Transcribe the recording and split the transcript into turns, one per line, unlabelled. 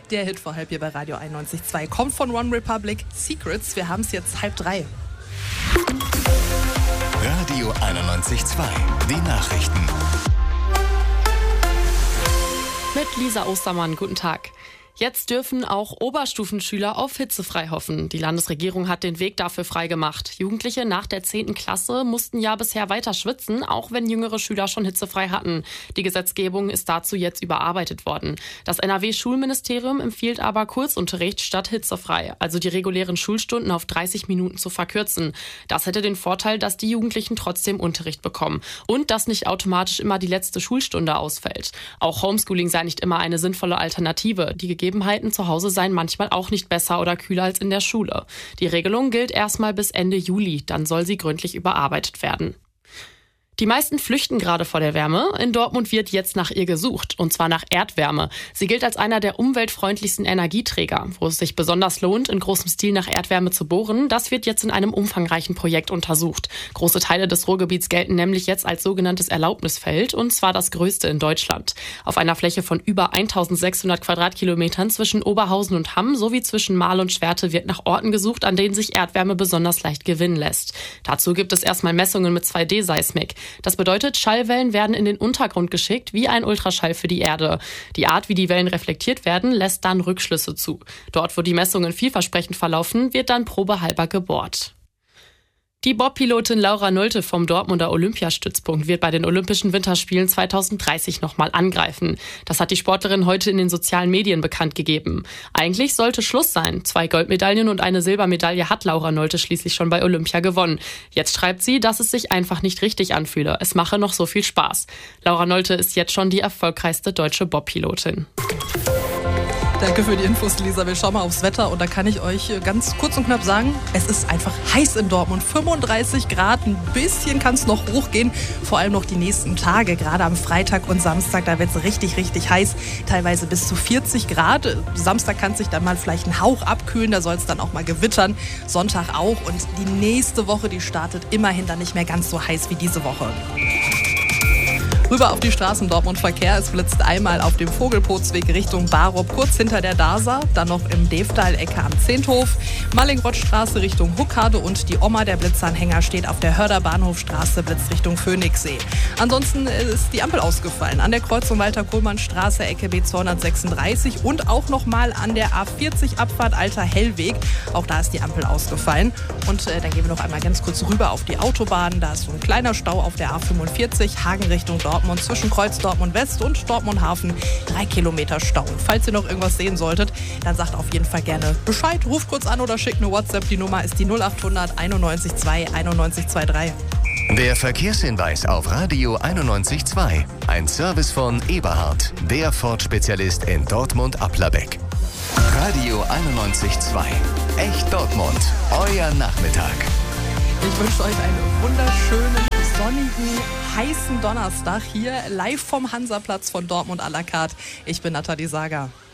Der Hit vor halb hier bei Radio 91.2 kommt von OneRepublic, Secrets. Wir haben es jetzt 2:30.
Radio 91.2, die Nachrichten.
Mit Lisa Ostermann, guten Tag. Jetzt dürfen auch Oberstufenschüler auf hitzefrei hoffen. Die Landesregierung hat den Weg dafür freigemacht. Jugendliche nach der 10. Klasse mussten ja bisher weiter schwitzen, auch wenn jüngere Schüler schon hitzefrei hatten. Die Gesetzgebung ist dazu jetzt überarbeitet worden. Das NRW-Schulministerium empfiehlt aber Kurzunterricht statt hitzefrei, also die regulären Schulstunden auf 30 Minuten zu verkürzen. Das hätte den Vorteil, dass die Jugendlichen trotzdem Unterricht bekommen und dass nicht automatisch immer die letzte Schulstunde ausfällt. Auch Homeschooling sei nicht immer eine sinnvolle Alternative. Die Gegebenheiten zu Hause seien manchmal auch nicht besser oder kühler als in der Schule. Die Regelung gilt erstmal bis Ende Juli, dann soll sie gründlich überarbeitet werden. Die meisten flüchten gerade vor der Wärme. In Dortmund wird jetzt nach ihr gesucht, und zwar nach Erdwärme. Sie gilt als einer der umweltfreundlichsten Energieträger. Wo es sich besonders lohnt, in großem Stil nach Erdwärme zu bohren, das wird jetzt in einem umfangreichen Projekt untersucht. Große Teile des Ruhrgebiets gelten nämlich jetzt als sogenanntes Erlaubnisfeld, und zwar das größte in Deutschland. Auf einer Fläche von über 1600 Quadratkilometern zwischen Oberhausen und Hamm sowie zwischen Marl und Schwerte wird nach Orten gesucht, an denen sich Erdwärme besonders leicht gewinnen lässt. Dazu gibt es erstmal Messungen mit 2D-Seismik. Das bedeutet, Schallwellen werden in den Untergrund geschickt, wie ein Ultraschall für die Erde. Die Art, wie die Wellen reflektiert werden, lässt dann Rückschlüsse zu. Dort, wo die Messungen vielversprechend verlaufen, wird dann probehalber gebohrt. Die Bobpilotin Laura Nolte vom Dortmunder Olympiastützpunkt wird bei den Olympischen Winterspielen 2030 nochmal angreifen. Das hat die Sportlerin heute in den sozialen Medien bekannt gegeben. Eigentlich sollte Schluss sein. 2 Goldmedaillen und eine Silbermedaille hat Laura Nolte schließlich schon bei Olympia gewonnen. Jetzt schreibt sie, dass es sich einfach nicht richtig anfühle. Es mache noch so viel Spaß. Laura Nolte ist jetzt schon die erfolgreichste deutsche Bobpilotin.
Danke für die Infos, Lisa. Wir schauen mal aufs Wetter und da kann ich euch ganz kurz und knapp sagen, es ist einfach heiß in Dortmund. 35 Grad, ein bisschen kann es noch hochgehen, vor allem noch die nächsten Tage. Gerade am Freitag und Samstag, da wird es richtig, richtig heiß, teilweise bis zu 40 Grad. Samstag kann es sich dann mal vielleicht einen Hauch abkühlen, da soll es dann auch mal gewittern. Sonntag auch, und die nächste Woche, die startet immerhin dann nicht mehr ganz so heiß wie diese Woche. Rüber auf die Straßen Dortmund Verkehr. Es blitzt einmal auf dem Vogelpotsweg Richtung Barup, kurz hinter der DASA. Dann noch im Devdal-Ecke am Zehnthof. Mallingrothstraße Richtung Huckade und die Oma der Blitzanhänger steht auf der Hörder Bahnhofstraße, blitzt Richtung Phoenixsee. Ansonsten ist die Ampel ausgefallen. An der Kreuzung Walter-Kohlmann-Straße, Ecke B236 und auch nochmal an der A40 Abfahrt Alter Hellweg. Auch da ist die Ampel ausgefallen. Und dann gehen wir noch einmal ganz kurz rüber auf die Autobahn. Da ist so ein kleiner Stau auf der A45, Hagen Richtung Dortmund, zwischen Kreuz Dortmund West und Dortmund Hafen. 3 Kilometer Stau. Falls ihr noch irgendwas sehen solltet, dann sagt auf jeden Fall gerne Bescheid. Ruft kurz an oder schickt eine WhatsApp. Die Nummer ist die 0800 91 2 91 23.
Der Verkehrshinweis auf Radio 91.2. Ein Service von Eberhard, der Ford-Spezialist in Dortmund-Applerbeck. Radio 91.2. Echt Dortmund. Euer Nachmittag.
Ich wünsche euch einen wunderschönen, sonnigen, heißen Donnerstag hier live vom Hansaplatz von Dortmund à la carte. Ich bin Nathalie Sager.